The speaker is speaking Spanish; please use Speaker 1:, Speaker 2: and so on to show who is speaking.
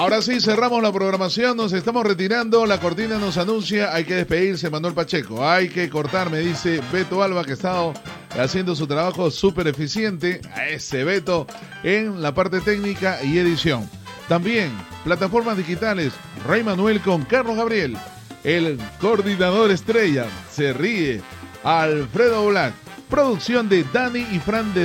Speaker 1: Ahora sí, cerramos la programación, nos estamos retirando, la cortina nos anuncia, hay que despedirse, Manuel Pacheco, hay que cortar, me dice Beto Alba, que ha estado haciendo su trabajo súper eficiente, a ese Beto, en la parte técnica y edición. También, plataformas digitales, Rey Manuel con Carlos Gabriel, el coordinador estrella, se ríe, Alfredo Black, producción de Dani y Fran de